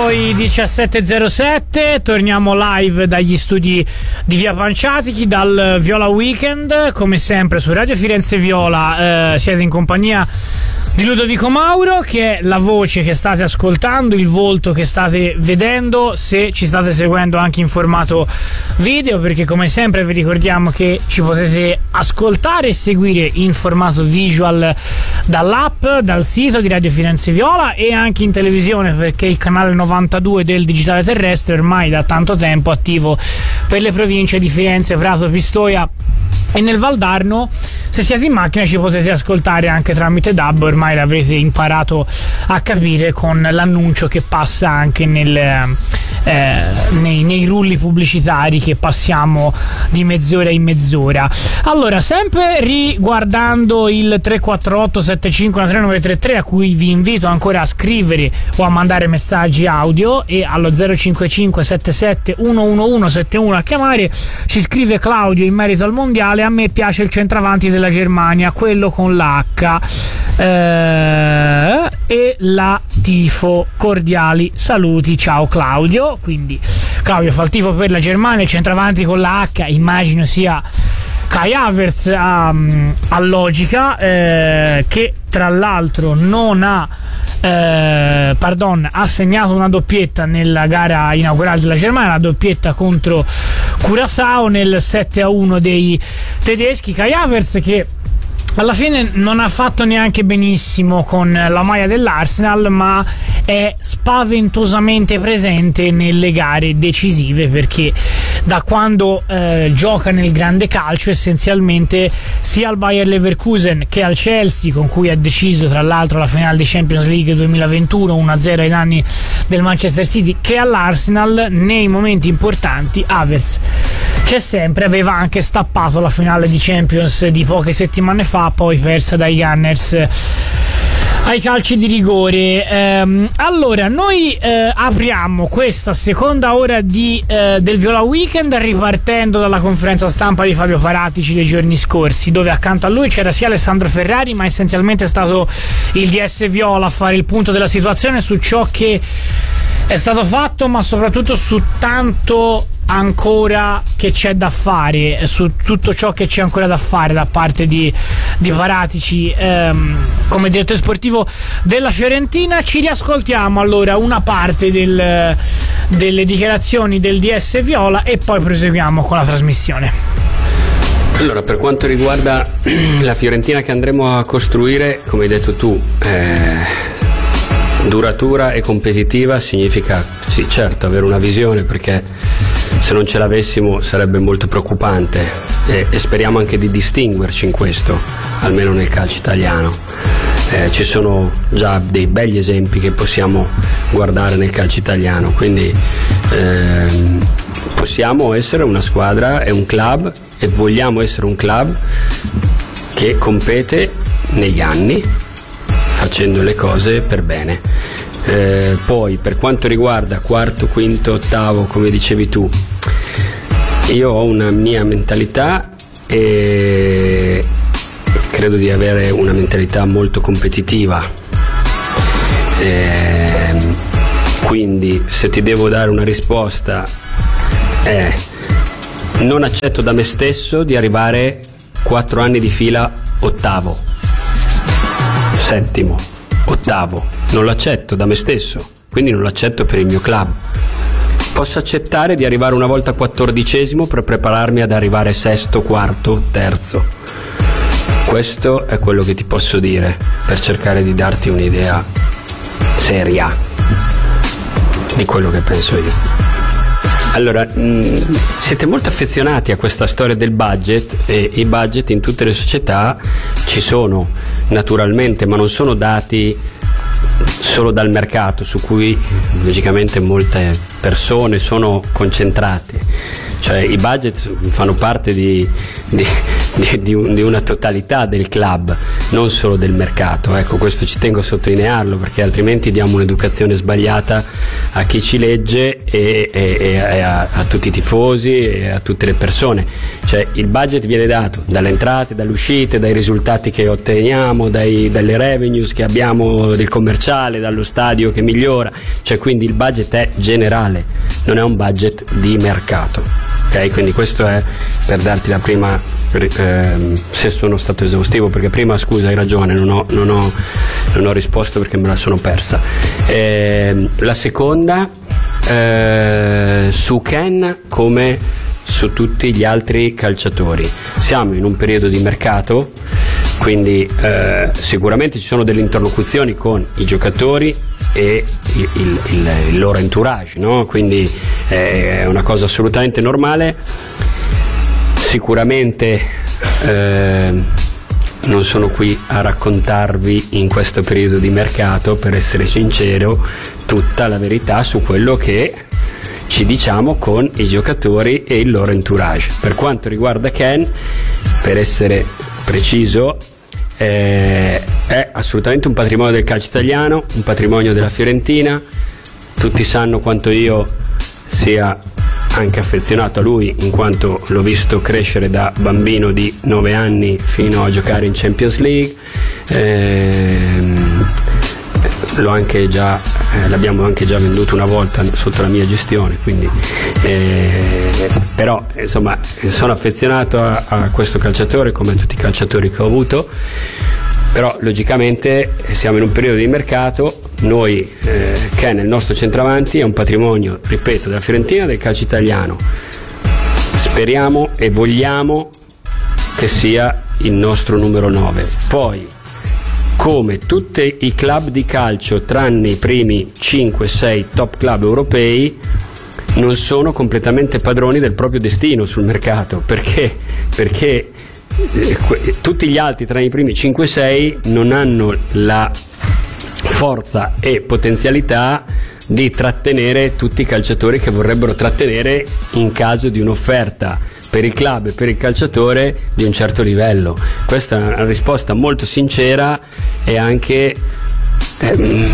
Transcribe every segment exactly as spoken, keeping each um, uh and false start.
Sono i diciassette e zero sette, torniamo live dagli studi di Via Panciatichi, dal Viola Weekend, come sempre su Radio Firenze Viola. Eh, siete in compagnia di Ludovico Mauro, che è la voce che state ascoltando, il volto che state vedendo, se ci state seguendo anche in formato video, perché come sempre vi ricordiamo che ci potete ascoltare e seguire in formato visual dall'app, dal sito di Radio Firenze Viola e anche in televisione, perché il canale novantadue del digitale terrestre ormai da tanto tempo attivo per le province di Firenze, Prato, Pistoia e nel Valdarno. Se siete in macchina ci potete ascoltare anche tramite D A B, ormai l'avrete imparato a capire con l'annuncio che passa anche nel, eh, nei, nei rulli pubblicitari che passiamo di mezz'ora in mezz'ora. Allora, sempre riguardando il tre quattro otto sette cinque uno tre nove tre tre, a cui vi invito ancora a scrivere o a mandare messaggi audio, e allo zero cinque cinque sette sette uno uno uno sette uno a chiamare. Ci scrive Claudio in merito al mondiale: a me piace il centravanti della Germania, quello con l'H, eh, e la tifo. Cordiali saluti, ciao Claudio. Quindi Claudio fa il tifo per la Germania, il centravanti con la H immagino sia Kai Havertz, a, a logica, eh, che tra l'altro non ha eh, pardon, ha segnato una doppietta nella gara inaugurale della Germania, la doppietta contro Curaçao nel sette a uno dei tedeschi. Kai Havertz, che alla fine non ha fatto neanche benissimo con la maglia dell'Arsenal, ma è spaventosamente presente nelle gare decisive, perché da quando eh, gioca nel grande calcio essenzialmente sia al Bayer Leverkusen che al Chelsea, con cui ha deciso tra l'altro la finale di Champions League duemilaventuno uno a zero ai danni del Manchester City, che all'Arsenal, nei momenti importanti Havertz, che sempre aveva anche stappato la finale di Champions di poche settimane fa, poi persa dai Gunners ai calci di rigore. Ehm, allora noi eh, apriamo questa seconda ora di, eh, del Viola Weekend ripartendo dalla conferenza stampa di Fabio Paratici dei giorni scorsi, dove accanto a lui c'era sia Alessandro Ferrari, ma essenzialmente è stato il D S Viola a fare il punto della situazione su ciò che è stato fatto, ma soprattutto su tanto ancora che c'è da fare, su tutto ciò che c'è ancora da fare da parte di, di Paratici ehm, come direttore sportivo della Fiorentina. Ci riascoltiamo allora una parte del, delle dichiarazioni del D S Viola e poi proseguiamo con la trasmissione. Allora, per quanto riguarda la Fiorentina che andremo a costruire, come hai detto tu, eh, duratura e competitiva significa, sì, certo, avere una visione, perché se non ce l'avessimo sarebbe molto preoccupante, e, e speriamo anche di distinguerci in questo, almeno nel calcio italiano. Eh, ci sono già dei begli esempi che possiamo guardare nel calcio italiano, quindi ehm, possiamo essere una squadra e un club, e vogliamo essere un club che compete negli anni facendo le cose per bene. Eh, poi per quanto riguarda quarto, quinto, ottavo, come dicevi tu, io ho una mia mentalità e credo di avere una mentalità molto competitiva, eh, quindi se ti devo dare una risposta è: non accetto da me stesso di arrivare quattro anni di fila ottavo, settimo, ottavo. Non lo accetto da me stesso, quindi non lo accetto per il mio club. Posso accettare di arrivare una volta quattordicesimo per prepararmi ad arrivare sesto, quarto, terzo. Questo è quello che ti posso dire per cercare di darti un'idea seria di quello che penso io. Allora, mh, siete molto affezionati a questa storia del budget, e i budget in tutte le società ci sono naturalmente, ma non sono dati solo dal mercato, su cui logicamente molte persone sono concentrate. Cioè i budget fanno parte di, di, di, di, un, di una totalità del club, non solo del mercato. Ecco, questo ci tengo a sottolinearlo, perché altrimenti diamo un'educazione sbagliata a chi ci legge e, e, e a, a tutti i tifosi e a tutte le persone. Cioè il budget viene dato dalle entrate, dalle uscite, dai risultati che otteniamo, dai, dalle revenues che abbiamo del commerciale, commerciale, dallo stadio che migliora, cioè quindi il budget è generale, non è un budget di mercato, ok? Quindi questo è per darti la prima, eh, se sono stato esaustivo, perché prima, scusa, hai ragione, non ho, non ho, non ho risposto perché me la sono persa. Eh, la seconda, eh, su Ken come su tutti gli altri calciatori, siamo in un periodo di mercato, quindi eh, sicuramente ci sono delle interlocuzioni con i giocatori e il, il, il, il loro entourage, no? Quindi eh, è una cosa assolutamente normale. Sicuramente eh, non sono qui a raccontarvi in questo periodo di mercato, per essere sincero, tutta la verità su quello che ci diciamo con i giocatori e il loro entourage. Per quanto riguarda Ken, per essere preciso, eh, è assolutamente un patrimonio del calcio italiano, un patrimonio della Fiorentina. Tutti sanno quanto io sia anche affezionato a lui, in quanto l'ho visto crescere da bambino di nove anni fino a giocare in Champions League. ehm, l'ho anche già eh, l'abbiamo anche già venduto una volta sotto la mia gestione, quindi eh, però insomma sono affezionato a, a questo calciatore come a tutti i calciatori che ho avuto. Però logicamente siamo in un periodo di mercato, noi eh, Ken, il nostro centravanti, è un patrimonio, ripeto, della Fiorentina e del calcio italiano. Speriamo e vogliamo che sia il nostro numero nove. Poi, come tutti i club di calcio, tranne i primi cinque sei top club europei, non sono completamente padroni del proprio destino sul mercato, perché perché eh, tutti gli altri tra i primi cinque sei non hanno la forza e potenzialità di trattenere tutti i calciatori che vorrebbero trattenere in caso di un'offerta per il club e per il calciatore di un certo livello. Questa è una risposta molto sincera e anche ehm,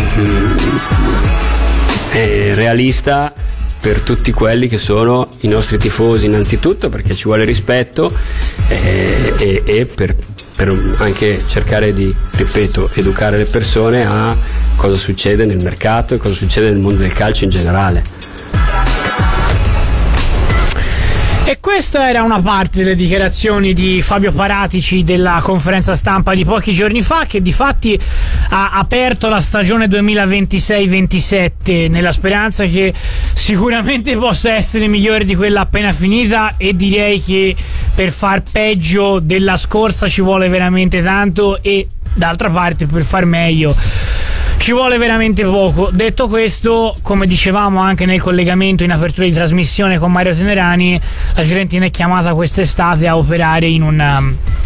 eh, realista per tutti quelli che sono i nostri tifosi, innanzitutto perché ci vuole rispetto eh, e, e per, per anche cercare di, ripeto, educare le persone a cosa succede nel mercato e cosa succede nel mondo del calcio in generale. E questa era una parte delle dichiarazioni di Fabio Paratici della conferenza stampa di pochi giorni fa, che difatti ha aperto la stagione duemilaventisei ventisette nella speranza che sicuramente possa essere migliore di quella appena finita, e direi che per far peggio della scorsa ci vuole veramente tanto, e d'altra parte per far meglio ci vuole veramente poco. Detto questo, come dicevamo anche nel collegamento in apertura di trasmissione con Mario Tenerani, la Fiorentina è chiamata quest'estate a operare in una,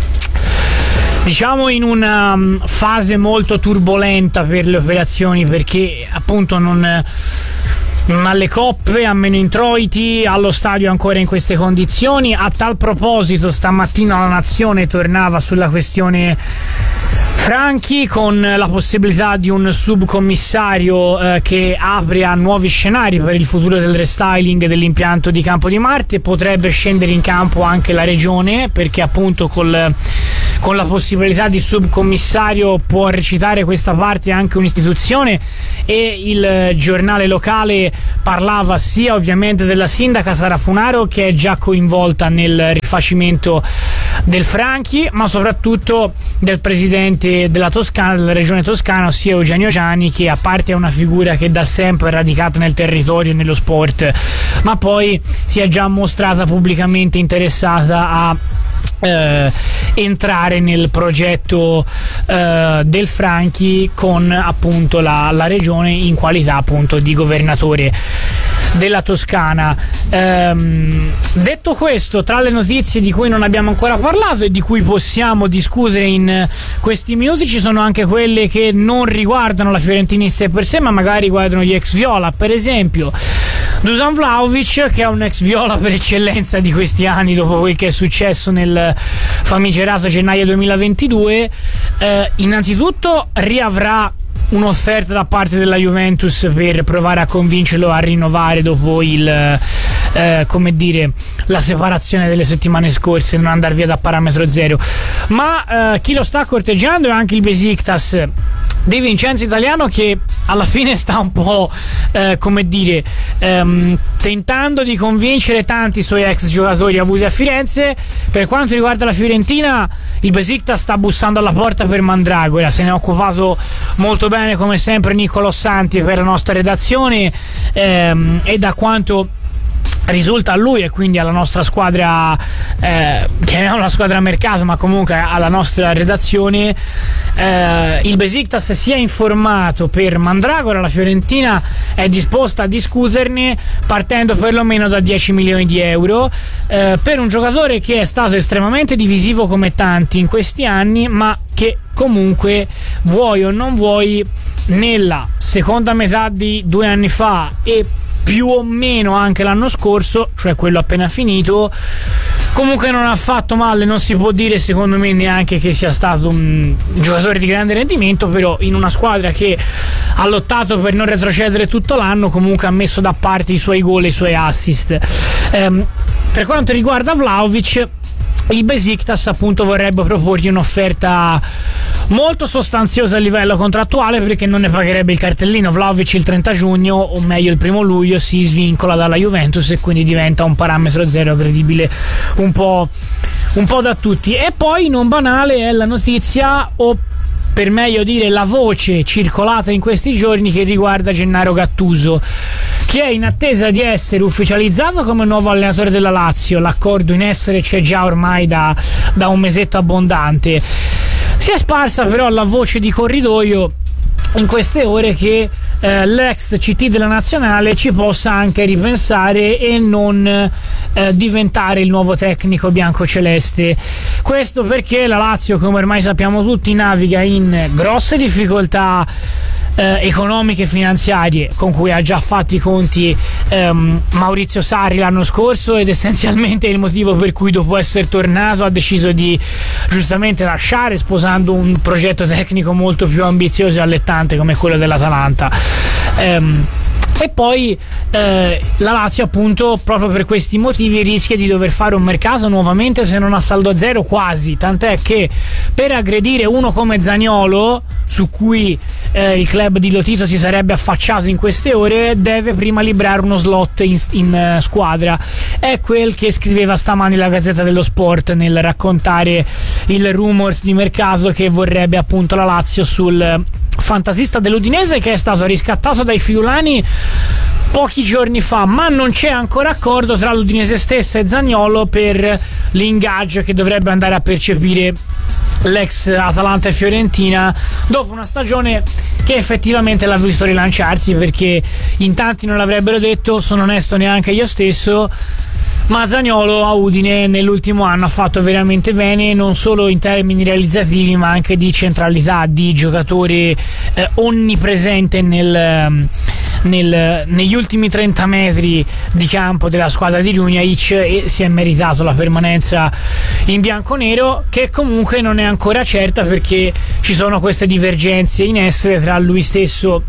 diciamo, in una fase molto turbolenta per le operazioni, perché appunto non non ha le coppe, ha meno introiti, allo stadio ancora in queste condizioni. A tal proposito, stamattina la Nazione tornava sulla questione Franchi, con la possibilità di un subcommissario eh, che apre a nuovi scenari per il futuro del restyling dell'impianto di Campo di Marte. Potrebbe scendere in campo anche la regione, perché appunto col, con la possibilità di subcommissario può recitare questa parte anche un'istituzione, e il giornale locale parlava sia ovviamente della sindaca Sara Funaro, che è già coinvolta nel rifacimento del Franchi, ma soprattutto del presidente della Toscana, della regione toscana, ossia Eugenio Gianni, che a parte è una figura che da sempre è radicata nel territorio e nello sport, ma poi si è già mostrata pubblicamente interessata a Eh, entrare nel progetto eh, del Franchi con appunto la, la regione in qualità appunto di governatore della Toscana. Ehm, detto questo, tra le notizie di cui non abbiamo ancora parlato e di cui possiamo discutere in questi minuti, ci sono anche quelle che non riguardano la Fiorentina in sé per sé, ma magari riguardano gli ex viola. Per esempio Dusan Vlahovic, che è un ex viola per eccellenza di questi anni dopo quel che è successo nel famigerato gennaio duemilaventidue, eh, innanzitutto riavrà un'offerta da parte della Juventus per provare a convincerlo a rinnovare dopo il eh, come dire la separazione delle settimane scorse e non andare via da parametro zero. Ma eh, chi lo sta corteggiando è anche il Besiktas, Di Vincenzo Italiano, che alla fine sta un po' eh, come dire ehm, tentando di convincere tanti suoi ex giocatori avuti a Firenze. Per quanto riguarda la Fiorentina, il Besiktas sta bussando alla porta per Mandragora, se ne è occupato molto bene come sempre Nicolò Santi per la nostra redazione, ehm, e da quanto risulta a lui e quindi alla nostra squadra, eh, chiamiamola squadra mercato, ma comunque alla nostra redazione, eh, il Besiktas si è informato per Mandragora. La Fiorentina è disposta a discuterne partendo perlomeno da dieci milioni di euro, eh, per un giocatore che è stato estremamente divisivo come tanti in questi anni, ma che comunque, vuoi o non vuoi, nella seconda metà di due anni fa e più o meno anche l'anno scorso, cioè quello appena finito, comunque non ha fatto male. Non si può dire secondo me neanche che sia stato un giocatore di grande rendimento, però in una squadra che ha lottato per non retrocedere tutto l'anno comunque ha messo da parte i suoi gol e i suoi assist. Ehm, per quanto riguarda Vlahovic, il Besiktas appunto vorrebbe proporgli un'offerta molto sostanziosa a livello contrattuale, perché non ne pagherebbe il cartellino. Vlahovic il trenta giugno, o meglio il primo luglio, si svincola dalla Juventus e quindi diventa un parametro zero credibile un po', un po' da tutti. E poi non banale è la notizia, o per meglio dire la voce circolata in questi giorni, che riguarda Gennaro Gattuso, che è in attesa di essere ufficializzato come nuovo allenatore della Lazio. L'accordo in essere c'è già ormai da, da un mesetto abbondante. Si è sparsa però la voce di corridoio in queste ore che eh, l'ex C T della nazionale ci possa anche ripensare e non eh, diventare il nuovo tecnico biancoceleste. Questo perché la Lazio, come ormai sappiamo tutti, naviga in grosse difficoltà Eh, economiche e finanziarie, con cui ha già fatti i conti ehm, Maurizio Sarri l'anno scorso, ed essenzialmente è il motivo per cui dopo essere tornato ha deciso di giustamente lasciare, sposando un progetto tecnico molto più ambizioso e allettante come quello dell'Atalanta. ehm, E poi eh, la Lazio appunto proprio per questi motivi rischia di dover fare un mercato nuovamente, se non a saldo zero quasi, tant'è che per aggredire uno come Zaniolo, su cui eh, il club di Lotito si sarebbe affacciato in queste ore, deve prima librare uno slot in, in uh, squadra. È quel che scriveva stamani la Gazzetta dello Sport nel raccontare il rumors di mercato che vorrebbe appunto la Lazio sul fantasista dell'Udinese, che è stato riscattato dai friulani pochi giorni fa, ma non c'è ancora accordo tra l'Udinese stessa e Zaniolo per l'ingaggio che dovrebbe andare a percepire l'ex Atalanta e Fiorentina dopo una stagione che effettivamente l'ha visto rilanciarsi, perché in tanti non l'avrebbero detto, sono onesto neanche io stesso, ma Zaniolo a Udine nell'ultimo anno ha fatto veramente bene, non solo in termini realizzativi ma anche di centralità, di giocatore eh, onnipresente nel, nel, negli ultimi trenta metri di campo della squadra di Runjaic, e si è meritato la permanenza in bianconero, che comunque non è ancora certa perché ci sono queste divergenze in essere tra lui stesso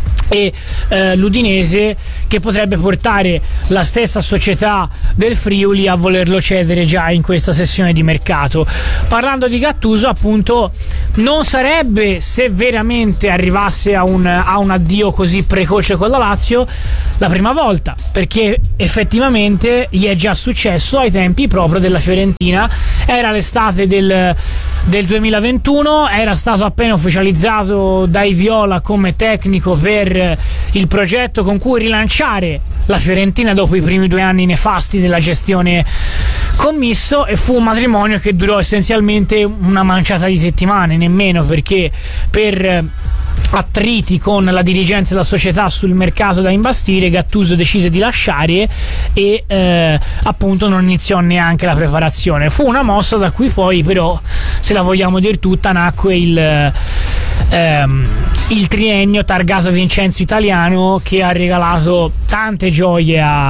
e eh, l'Udinese, che potrebbe portare la stessa società del Friuli a volerlo cedere già in questa sessione di mercato. Parlando di Gattuso, appunto, non sarebbe, se veramente arrivasse a un, a un addio così precoce con la Lazio, la prima volta, perché effettivamente gli è già successo ai tempi proprio della Fiorentina. Era l'estate del, del duemilaventuno, era stato appena ufficializzato dai Viola come tecnico per il progetto con cui rilanciare la Fiorentina dopo i primi due anni nefasti della gestione Commisso, e fu un matrimonio che durò essenzialmente una manciata di settimane, nemmeno, perché per attriti con la dirigenza della società sul mercato da imbastire Gattuso decise di lasciare e eh, appunto non iniziò neanche la preparazione. Fu una mossa da cui poi però, se la vogliamo dire tutta, nacque il ehm, il triennio targato Vincenzo Italiano, che ha regalato tante gioie a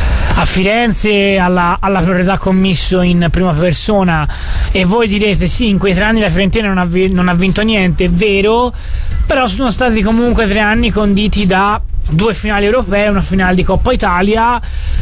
a Firenze, alla, alla proprietà Commisso in prima persona. E voi direte sì, in quei tre anni la Fiorentina non ha, non ha vinto niente, è vero, però sono stati comunque tre anni conditi da due finali europee, una finale di Coppa Italia,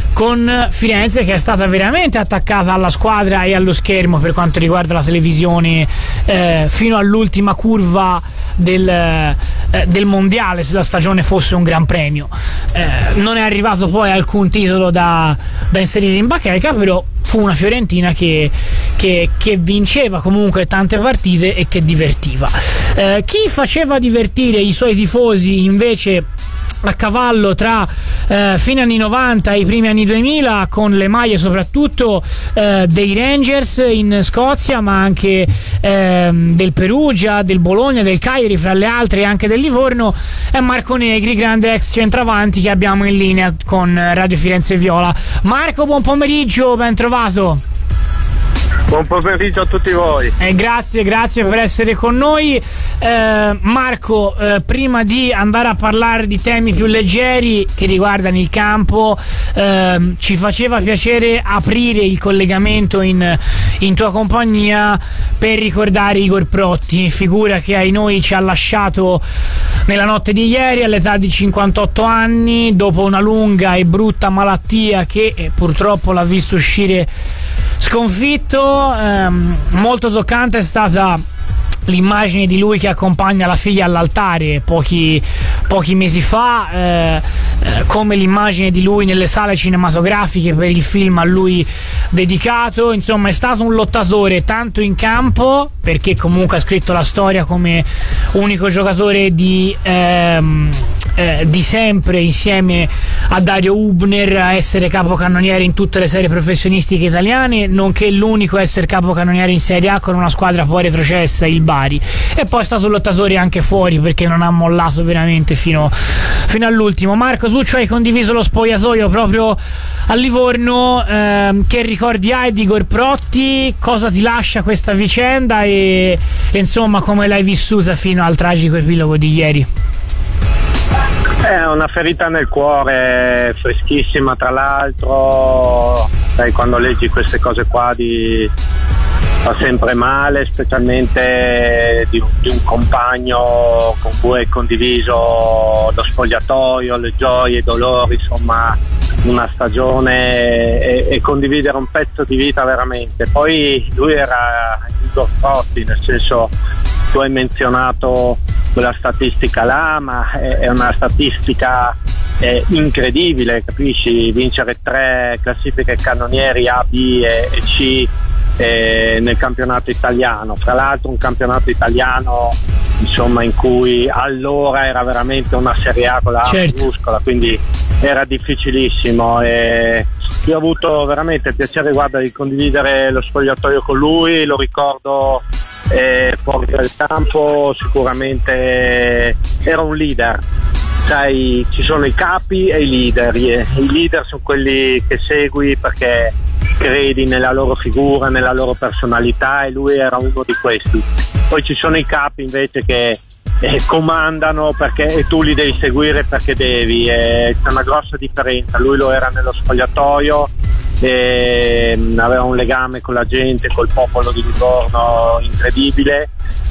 con Firenze che è stata veramente attaccata alla squadra e allo schermo per quanto riguarda la televisione eh, fino all'ultima curva del, eh, del mondiale, se la stagione fosse un gran premio. Eh, non è arrivato poi alcun titolo da, da inserire in bacheca, però fu una Fiorentina che, che, che vinceva comunque tante partite e che divertiva. Eh, chi faceva divertire i suoi tifosi invece a cavallo tra eh, fine anni novanta e i primi anni duemila, con le maglie soprattutto eh, dei Rangers in Scozia, ma anche eh, del Perugia, del Bologna, del Cagliari, fra le altre, e anche del Livorno, è Marco Negri, grande ex centravanti che abbiamo in linea con Radio Firenze Viola. Marco, buon pomeriggio, ben trovato. Buon pomeriggio a tutti voi. Eh, grazie, grazie per essere con noi. Eh, Marco, eh, prima di andare a parlare di temi più leggeri che riguardano il campo, eh, ci faceva piacere aprire il collegamento in, in tua compagnia per ricordare Igor Protti, figura che ai noi ci ha lasciato nella notte di ieri all'età di cinquantotto anni, dopo una lunga e brutta malattia che eh, purtroppo l'ha visto uscire sconfitto. Ehm, molto toccante è stata l'immagine di lui che accompagna la figlia all'altare pochi, pochi mesi fa, eh, eh, come l'immagine di lui nelle sale cinematografiche per il film a lui dedicato. Insomma, è stato un lottatore tanto in campo, perché comunque ha scritto la storia come unico giocatore di ehm, eh, di sempre insieme a Dario Hubner a essere capocannoniere in tutte le serie professionistiche italiane, nonché l'unico a essere capocannoniere in Serie A con una squadra poi retrocessa, il Bari, e poi è stato un lottatore anche fuori, perché non ha mollato veramente fino, fino all'ultimo. Marco, tu ci hai condiviso lo spogliatoio proprio a Livorno, ehm, che ricordi hai di Igor Protti? Cosa ti lascia questa vicenda e, e insomma come l'hai vissuta fino al tragico epilogo di ieri? È una ferita nel cuore, freschissima tra l'altro. Sai, quando leggi queste cose qua di... fa sempre male, specialmente di un, di un compagno con cui hai condiviso lo spogliatoio, le gioie, i dolori, insomma una stagione, e, e condividere un pezzo di vita veramente. Poi lui era Igor Protti, nel senso, tu hai menzionato quella statistica là, ma è, è una statistica è incredibile, capisci? Vincere tre classifiche cannonieri A, B e, e C eh, nel campionato italiano, tra l'altro un campionato italiano insomma in cui allora era veramente una Serie A con la A minuscola, quindi era difficilissimo. E io ho avuto veramente il piacere, guarda, di condividere lo spogliatoio con lui, lo ricordo eh, fuori dal campo, sicuramente era un leader. Sai, ci sono i capi e i leader. I leader sono quelli che segui perché credi nella loro figura, nella loro personalità, e lui era uno di questi. Poi ci sono i capi invece che eh, comandano perché, e tu li devi seguire perché devi, e c'è una grossa differenza. Lui lo era nello spogliatoio, e aveva un legame con la gente, col popolo di Livorno incredibile,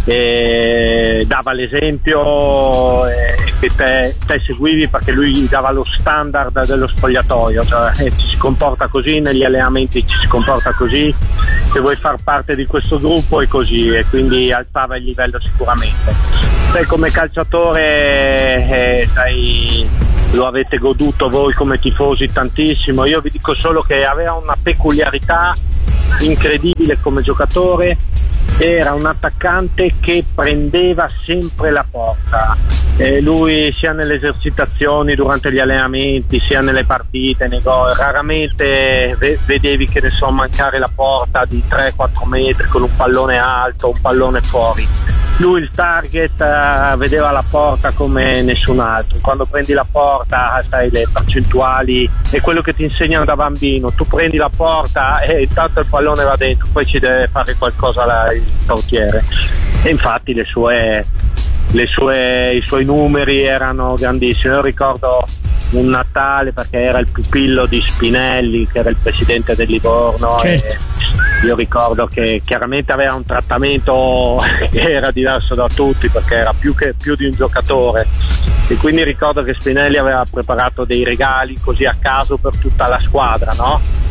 e dava l'esempio e che te, te seguivi perché lui dava lo standard dello spogliatoio, cioè ci si comporta così negli allenamenti, ci si comporta così, se vuoi far parte di questo gruppo è così, e quindi alzava il livello sicuramente. Te come calciatore eh, sai, lo avete goduto voi come tifosi tantissimo. Io vi dico solo che aveva una peculiarità incredibile come giocatore, era un attaccante che prendeva sempre la porta. E lui sia nelle esercitazioni, durante gli allenamenti, sia nelle partite, nei gol, raramente vedevi che ne so mancare la porta di tre quattro metri con un pallone alto, un pallone fuori. Lui il target uh, vedeva la porta come nessun altro. Quando prendi la porta, sai, le percentuali è quello che ti insegnano da bambino. Tu prendi la porta e intanto il pallone va dentro, poi ci deve fare qualcosa la, il portiere. E infatti le sue, le sue, i suoi numeri erano grandissimi. Io ricordo un Natale, perché era il pupillo di Spinelli, che era il presidente del Livorno, certo. E io ricordo che chiaramente aveva un trattamento che era diverso da tutti, perché era più, che, più di un giocatore, e quindi ricordo che Spinelli aveva preparato dei regali così a caso per tutta la squadra, no? Sì.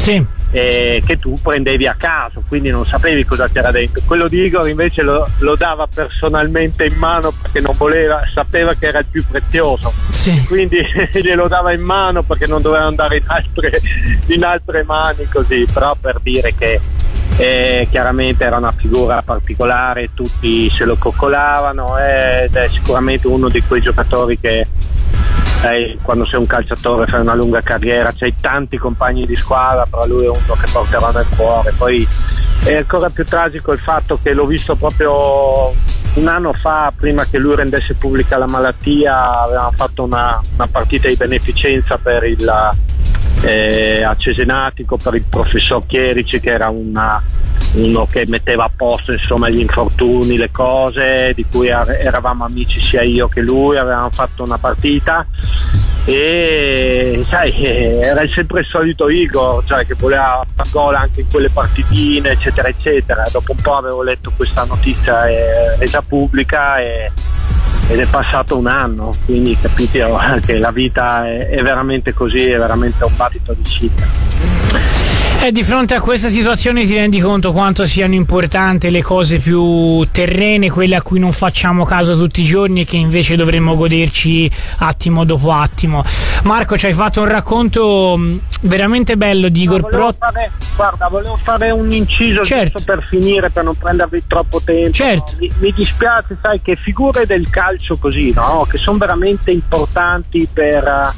eh, che tu prendevi a caso, quindi non sapevi cosa c'era dentro. Quello di Igor invece lo, lo dava personalmente in mano perché non voleva, sapeva che era il più prezioso, sì. Quindi glielo dava in mano perché non doveva andare in altre, in altre mani, così. Però per dire che eh, chiaramente era una figura particolare, tutti se lo coccolavano, ed è sicuramente uno di quei giocatori che eh, quando sei un calciatore fai una lunga carriera, c'hai tanti compagni di squadra, però lui è uno che porterà nel cuore. Poi è ancora più tragico il fatto che l'ho visto proprio un anno fa, prima che lui rendesse pubblica la malattia. Avevamo fatto una, una partita di beneficenza per il eh, a Cesenatico per il professor Chierici, che era una, uno che metteva a posto insomma gli infortuni, le cose di cui eravamo amici sia io che lui. Avevamo fatto una partita e sai, era sempre il solito Igor, cioè che voleva far gol anche in quelle partitine eccetera eccetera. Dopo un po' avevo letto questa notizia eh, resa pubblica e, ed è passato un anno, quindi capite che la vita è, è veramente così, è veramente un battito di ciglia. E di fronte a questa situazione ti rendi conto quanto siano importanti le cose più terrene, quelle a cui non facciamo caso tutti i giorni e che invece dovremmo goderci attimo dopo attimo. Marco, ci hai fatto un racconto veramente bello di Igor no, Protti. Fare, guarda, volevo fare un inciso, certo, giusto per finire, per non prendervi troppo tempo. Certo. Mi, mi dispiace, sai, che figure del calcio così, no? Che sono veramente importanti per...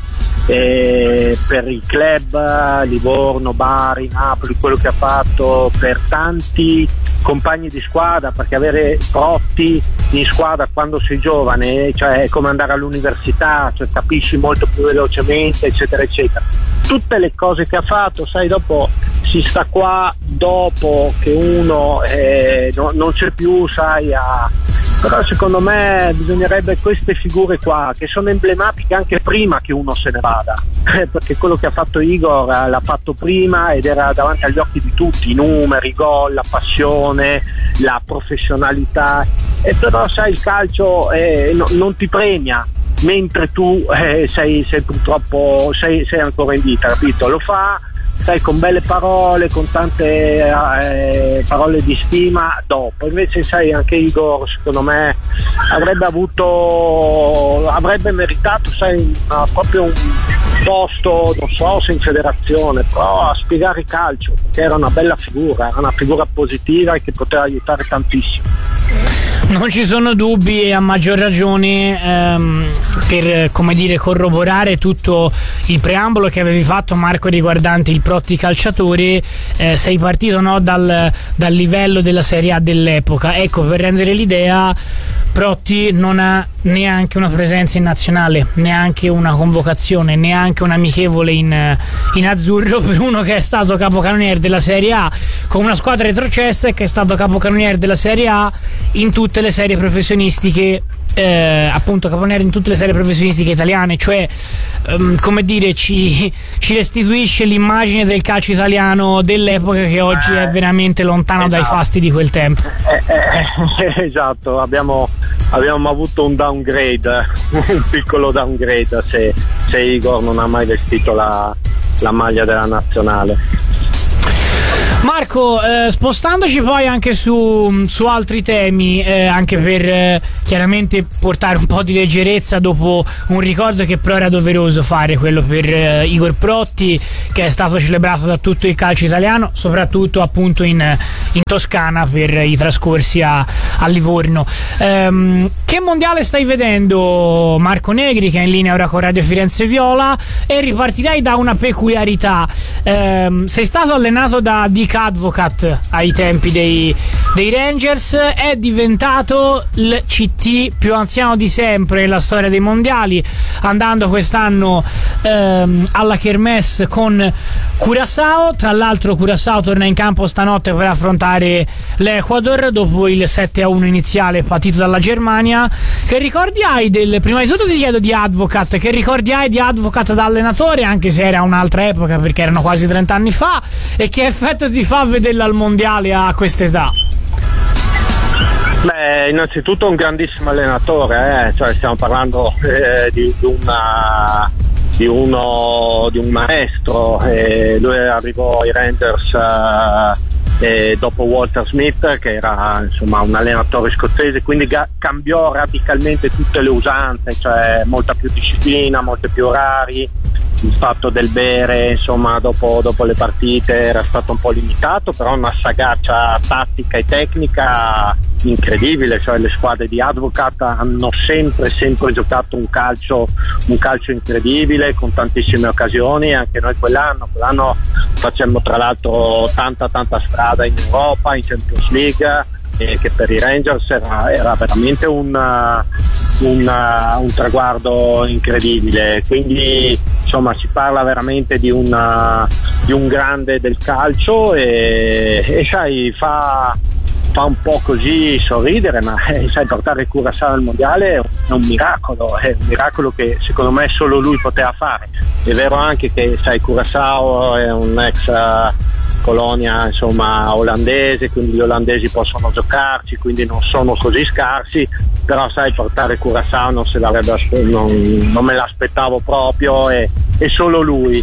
Eh, per i club Livorno, Bari, Napoli, quello che ha fatto per tanti compagni di squadra, perché avere Protti in squadra quando sei giovane, cioè è come andare all'università, cioè capisci molto più velocemente eccetera eccetera. Tutte le cose che ha fatto, sai, dopo si sta qua dopo che uno eh, no, non c'è più, sai, a... però secondo me bisognerebbe queste figure qua che sono emblematiche anche prima che uno se ne vada, perché quello che ha fatto Igor l'ha fatto prima ed era davanti agli occhi di tutti, i numeri, i gol, la passione, la professionalità, e però sai il calcio eh, no, non ti premia mentre tu eh, sei, sei purtroppo sei, sei ancora in vita, capito? Lo fa, sai, con belle parole, con tante eh, parole di stima dopo. Invece sai, anche Igor secondo me avrebbe avuto avrebbe meritato, sai, una, proprio un posto, non so se in federazione, però a spiegare il calcio, perché era una bella figura, era una figura positiva e che poteva aiutare tantissimo. Non ci sono dubbi, e a maggior ragione ehm, per, come dire, corroborare tutto il preambolo che avevi fatto, Marco, riguardante il Protti calciatore. Eh, sei partito, no, dal, dal livello della Serie A dell'epoca. Ecco, per rendere l'idea, Protti non ha neanche una presenza in nazionale, neanche una convocazione, neanche un amichevole in, in azzurro, per uno che è stato capocannoniere della Serie A con una squadra retrocessa e che è stato capocannoniere della Serie A in tutte le serie professionistiche, eh, appunto capocannoniere in tutte le serie professionistiche italiane, cioè um, come dire, ci, ci restituisce l'immagine del calcio italiano dell'epoca che oggi è veramente lontano esatto. dai fasti di quel tempo. Eh, eh, esatto, abbiamo, abbiamo avuto un downgrade, un piccolo downgrade se, se Igor non ha mai vestito la, la maglia della nazionale. Marco, eh, spostandoci poi anche su, su altri temi, eh, anche per eh, chiaramente portare un po' di leggerezza dopo un ricordo che però era doveroso fare, quello per eh, Igor Protti, che è stato celebrato da tutto il calcio italiano, soprattutto appunto in, in Toscana per i trascorsi a, a Livorno. Ehm, che mondiale stai vedendo, Marco Negri, che è in linea ora con Radio Firenze Viola, e ripartirei da una peculiarità. Ehm, sei stato allenato da Dick Advocat ai tempi dei, dei Rangers, è diventato il C T più anziano di sempre nella storia dei mondiali, andando quest'anno ehm, alla Kermesse con Curaçao. Tra l'altro Curaçao torna in campo stanotte per affrontare l'Ecuador dopo il sette a uno iniziale patito dalla Germania. Che ricordi hai del, prima di tutto ti chiedo di Advocat, che ricordi hai di Advocat da allenatore, anche se era un'altra epoca perché erano quasi trenta anni fa, e che effetto ti fa vederla al mondiale a quest'età? Beh, innanzitutto un grandissimo allenatore, eh? Cioè stiamo parlando eh, di, di una di uno di un maestro. E lui arrivò ai Rangers uh, e dopo Walter Smith, che era insomma un allenatore scozzese, quindi ga- cambiò radicalmente tutte le usanze, cioè molta più disciplina, molti più orari, il fatto del bere insomma dopo, dopo le partite era stato un po' limitato, però una sagacia tattica e tecnica incredibile, cioè le squadre di Advocat hanno sempre sempre giocato un calcio un calcio incredibile con tantissime occasioni, anche noi quell'anno quell'anno facemmo tra l'altro tanta tanta strada in Europa, in Champions League, e che per i Rangers era, era veramente un, un, un traguardo incredibile, quindi insomma si parla veramente di, una, di un grande del calcio e, e sai fa fa un po' così sorridere, ma eh, sai, portare Curaçao al mondiale è un, è un miracolo, è un miracolo che secondo me solo lui poteva fare. È vero anche che sai, Curaçao è un ex uh, colonia insomma olandese, quindi gli olandesi possono giocarci, quindi non sono così scarsi, però sai, portare Curaçao non se l'avrebbe non, non me l'aspettavo proprio, e, e solo lui,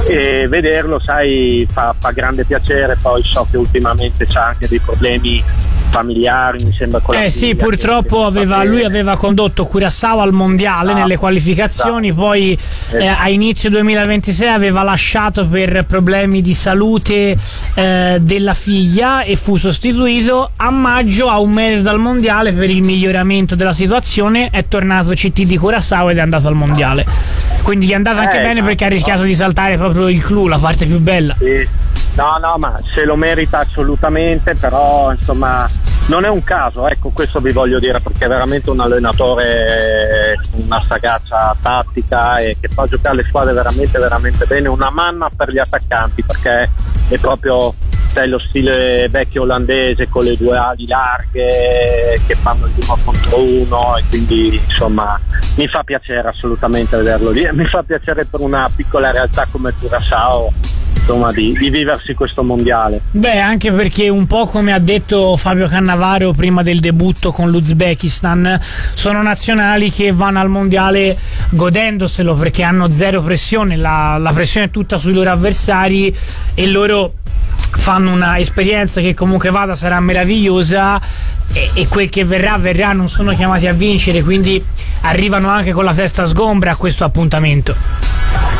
e vederlo sai fa, fa grande piacere. Poi so che ultimamente c'ha anche dei problemi familiari, mi sembra con la eh figlia, sì, purtroppo aveva, lui aveva condotto Curaçao al mondiale ah, nelle qualificazioni, ah, poi eh, eh, a inizio duemilaventisei aveva lasciato per problemi di salute eh, della figlia e fu sostituito. A maggio, a un mese dal mondiale, per il miglioramento della situazione è tornato C T di Curaçao ed è andato al mondiale, quindi gli è andata anche eh, bene, perché ha rischiato no. di saltare proprio il clou, la parte più bella. Sì. No, no, ma se lo merita assolutamente, però insomma non è un caso, ecco, questo vi voglio dire, perché è veramente un allenatore, una sagacia tattica e che fa giocare le squadre veramente veramente bene, una manna per gli attaccanti, perché è proprio sai, lo stile vecchio olandese con le due ali larghe che fanno il uno contro uno, e quindi insomma mi fa piacere assolutamente vederlo lì, mi fa piacere per una piccola realtà come Curaçao insomma di, di viversi questo mondiale. Beh, anche perché un po' come ha detto Fabio Cannavaro prima del debutto con l'Uzbekistan, sono nazionali che vanno al mondiale godendoselo, perché hanno zero pressione, la, la pressione è tutta sui loro avversari e loro fanno una esperienza che comunque vada sarà meravigliosa, e, e quel che verrà verrà, non sono chiamati a vincere, quindi arrivano anche con la testa sgombra a questo appuntamento.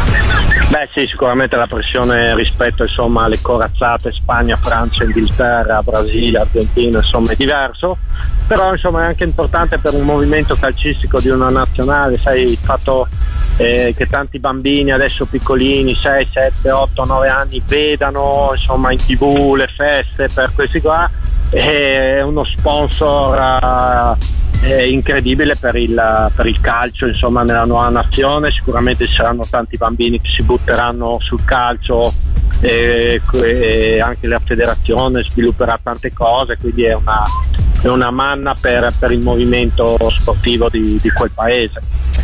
Beh sì, sicuramente la pressione rispetto insomma alle corazzate Spagna, Francia, Inghilterra, Brasile, Argentina insomma è diverso, però insomma è anche importante per un movimento calcistico di una nazionale, sai, il fatto eh, che tanti bambini adesso piccolini, sei, sette, otto, nove anni vedano insomma in tv le feste per questi qua, è uno sponsor uh, è incredibile per il, per il calcio insomma nella nuova nazione. Sicuramente ci saranno tanti bambini che si butteranno sul calcio e, e anche la federazione svilupperà tante cose, quindi è una, è una manna per, per il movimento sportivo di, di quel paese.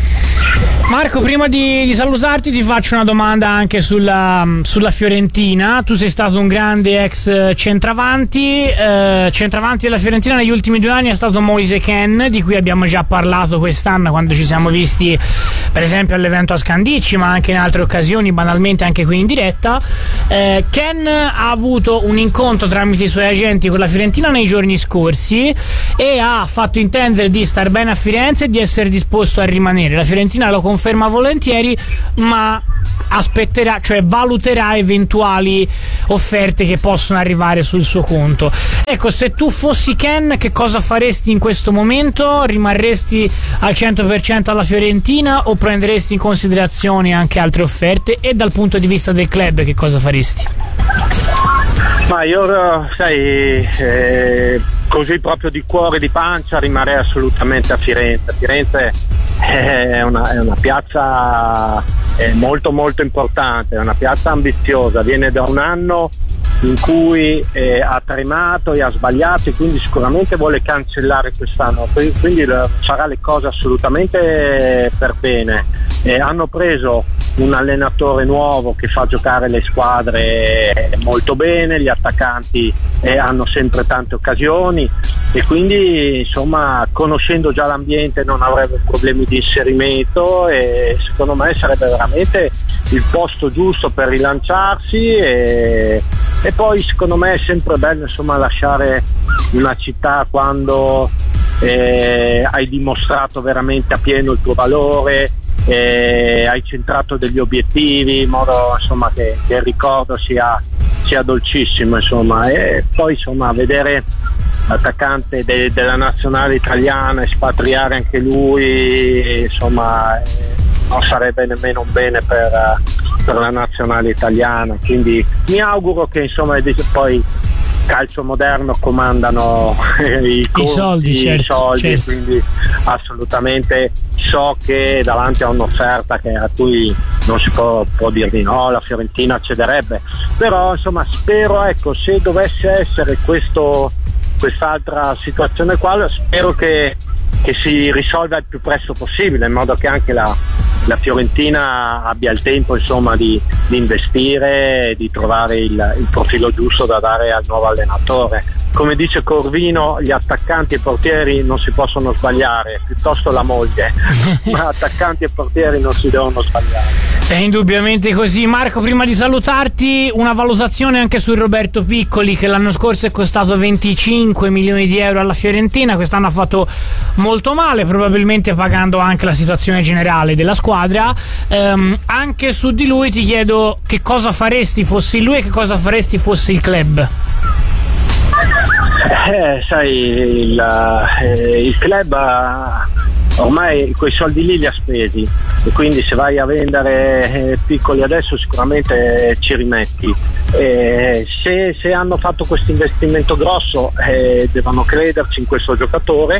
Marco, prima di, di salutarti ti faccio una domanda anche sulla, sulla Fiorentina. Tu sei stato un grande ex centravanti, eh, centravanti della Fiorentina negli ultimi due anni è stato Moise Kean, di cui abbiamo già parlato quest'anno quando ci siamo visti per esempio all'evento a Scandicci, ma anche in altre occasioni, banalmente anche qui in diretta. eh, Kean ha avuto un incontro tramite i suoi agenti con la Fiorentina nei giorni scorsi e ha fatto intendere di star bene a Firenze e di essere disposto a rimanere. La Fiorentina lo conferma volentieri, ma aspetterà, cioè valuterà eventuali offerte che possono arrivare sul suo conto. Ecco, se tu fossi Kean, che cosa faresti in questo momento? Rimarresti al cento per cento alla Fiorentina o prenderesti in considerazione anche altre offerte? E dal punto di vista del club che cosa faresti? Ma io sai eh, così proprio di cuore, di pancia rimarrei assolutamente a Firenze. Firenze è una, è una piazza è molto molto importante, è una piazza ambiziosa, viene da un anno in cui eh, ha tremato e ha sbagliato e quindi sicuramente vuole cancellare quest'anno, quindi farà le cose assolutamente per bene. Eh, hanno preso un allenatore nuovo che fa giocare le squadre molto bene, gli attaccanti eh, hanno sempre tante occasioni, e quindi insomma conoscendo già l'ambiente non avrebbe problemi di inserimento e secondo me sarebbe veramente il posto giusto per rilanciarsi e, e poi secondo me è sempre bello insomma lasciare una città quando eh, hai dimostrato veramente a pieno il tuo valore, eh, hai centrato degli obiettivi in modo insomma che, che il ricordo sia, sia dolcissimo insomma, e poi insomma vedere l'attaccante de, della nazionale italiana espatriare anche lui insomma eh, non sarebbe nemmeno un bene per, per la nazionale italiana, quindi mi auguro che insomma poi calcio moderno comandano i, conti, I soldi, certo, i soldi certo. Quindi assolutamente so che davanti a un'offerta che, a cui non si può, può dire di no, la Fiorentina cederebbe, però insomma spero, ecco, se dovesse essere questo quest'altra situazione qua, spero che, che si risolva il più presto possibile in modo che anche la la Fiorentina abbia il tempo insomma di, di investire e di trovare il, il profilo giusto da dare al nuovo allenatore. Come dice Corvino, gli attaccanti e portieri non si possono sbagliare, piuttosto la moglie, ma attaccanti e portieri non si devono sbagliare. È indubbiamente così. Marco, prima di salutarti, una valutazione anche su Roberto Piccoli, che l'anno scorso è costato venticinque milioni di euro alla Fiorentina, quest'anno ha fatto molto male, probabilmente pagando anche la situazione generale della squadra. Ehm, anche su di lui ti chiedo che cosa faresti fossi lui e che cosa faresti fossi il club. Eh, sai, il, eh, il club ha, ormai quei soldi lì li ha spesi e quindi se vai a vendere eh, Piccoli adesso sicuramente ci rimetti. Eh, se, se hanno fatto questo investimento grosso eh, devono crederci in questo giocatore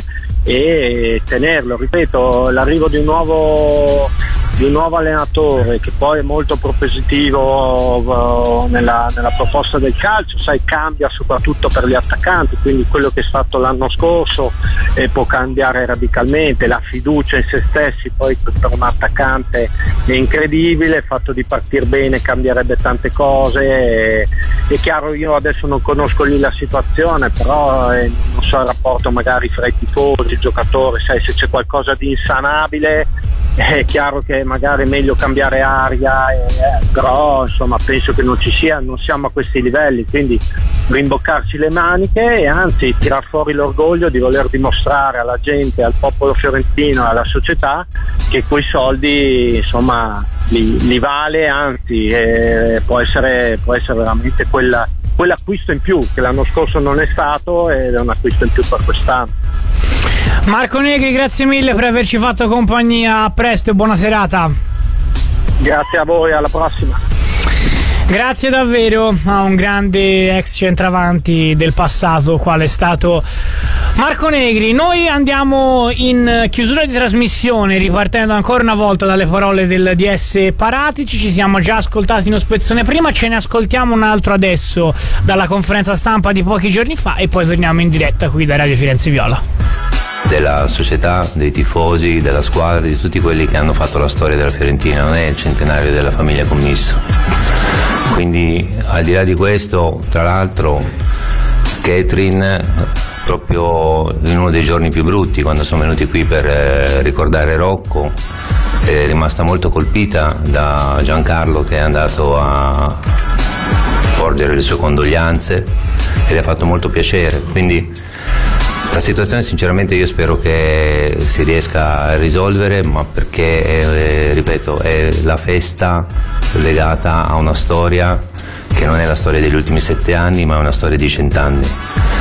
e tenerlo. Ripeto, l'arrivo di un nuovo di un nuovo allenatore che poi è molto propositivo uh, nella, nella proposta del calcio, sai, cambia soprattutto per gli attaccanti, quindi quello che è stato l'anno scorso eh, può cambiare radicalmente, la fiducia in se stessi poi per un attaccante è incredibile, il fatto di partire bene cambierebbe tante cose. E, è chiaro, io adesso non conosco lì la situazione, però eh, non so il rapporto magari fra i tifosi, il giocatore, sai, se c'è qualcosa di insanabile è chiaro che magari è meglio cambiare aria, eh, però insomma penso che non ci sia, non siamo a questi livelli, quindi rimboccarci le maniche e anzi tirar fuori l'orgoglio di voler dimostrare alla gente, al popolo fiorentino, alla società che quei soldi insomma li, li vale, anzi eh, può essere può essere veramente quella, quell'acquisto in più che l'anno scorso non è stato ed è un acquisto in più per quest'anno. Marco Negri, grazie mille per averci fatto compagnia, a presto e buona serata. Grazie a voi, alla prossima. Grazie davvero a un grande ex centravanti del passato quale è stato Marco Negri. Noi andiamo in chiusura di trasmissione ripartendo ancora una volta dalle parole del D S Paratici. Ci siamo già ascoltati in ospezione prima, ce ne ascoltiamo un altro adesso dalla conferenza stampa di pochi giorni fa e poi torniamo in diretta qui da Radio Firenze Viola. Della società, dei tifosi, della squadra, di tutti quelli che hanno fatto la storia della Fiorentina, non è il centenario della famiglia Commisso. Quindi al di là di questo, tra l'altro, Catherine, proprio in uno dei giorni più brutti, quando sono venuti qui per eh, ricordare Rocco, è rimasta molto colpita da Giancarlo che è andato a porgere le sue condoglianze e le ha fatto molto piacere. Quindi la situazione sinceramente io spero che si riesca a risolvere, ma perché, eh, ripeto, è la festa legata a una storia che non è la storia degli ultimi sette anni, ma è una storia di cent'anni.